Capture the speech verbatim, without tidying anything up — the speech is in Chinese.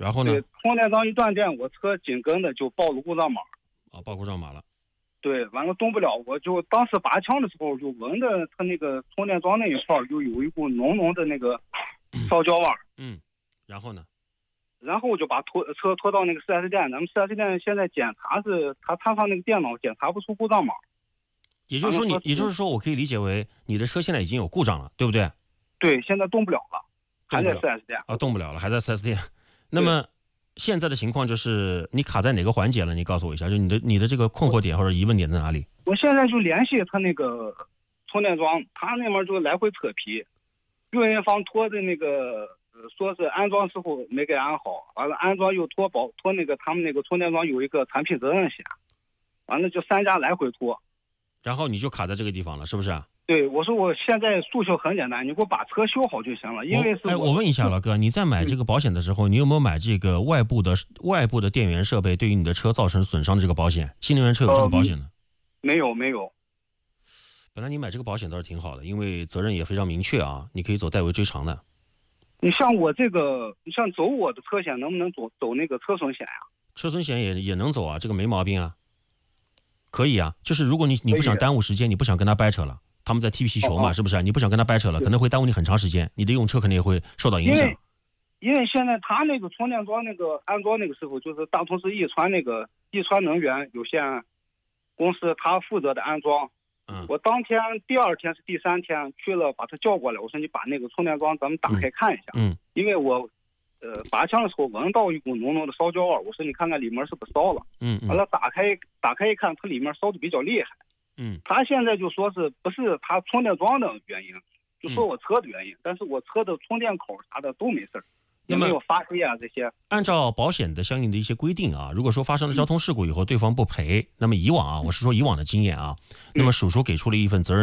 然后呢？ 对，充电桩一断电，我车紧跟的就报了故障码。 啊，报故障码了。 对，完了动不了，我就当时拔枪的时候就闻着它那个充电桩那一块就有一股浓浓的那个烧焦味儿。 嗯，然后呢？ 然后我就把拖车拖到那个 四 S 店，咱们 四 S 店现在检查是他插上那个电脑检查不出故障码。 也就是说你，也就是说，我可以理解为你的车现在已经有故障了，对不对？ 对，现在动不了了，还在 四 S 店啊，动不了了，还在 四 S 店。那么现在的情况就是你卡在哪个环节了？你告诉我一下，就你的你的这个困惑点或者疑问点在哪里？ 我现在就联系他那个充电桩，他那边就来回扯皮，运营方拖的那个呃说是安装时候没给安好，完了安装又拖保拖那个他们那个充电桩有一个产品责任险，完了就三家来回拖。 然后你就卡在这个地方了，是不是啊？ 对，我说我现在诉求很简单，你给我把车修好就行了。因为是我哎，我问一下老哥，你在买这个保险的时候，你有没有买这个外部的外部的电源设备对于你的车造成损伤的这个保险？新能源车有这个保险的？ 呃、没有没有。 本来你买这个保险倒是挺好的，因为责任也非常明确啊，你可以走代为追偿的。 你像我这个，你像走我的车险，能不能走走那个车损险呀、啊？ 车损险也也能走啊，这个没毛病啊，可以啊。就是如果你你不想耽误时间，你不想跟他掰扯了。他们在踢皮球嘛， 哦哦是不是？你不想跟他掰扯了，可能会耽误你很长时间，你的用车肯定也会受到影响。 因为因为现在他那个充电桩那个安装那个时候，就是大同市易川那个易川能源有限公司他负责的安装。 嗯， 我当天第二天是第三天去了，把他叫过来，我说你把那个充电桩咱们打开看一下。 嗯， 因为我呃拔枪的时候闻到一股浓浓的烧焦味，我说你看看里面是不是烧了。 嗯， 完了打开打开一看，它里面烧的比较厉害。 嗯， 他现在就说是不是他充电桩的原因，就说我车的原因，嗯、但是我车的充电口啥的都没事儿，也没有发黑啊这些。 按照保险的相应的一些规定啊，如果说发生了交通事故以后，嗯、对方不赔，那么以往啊，我是说以往的经验啊，嗯、那么叔叔给出了一份责任。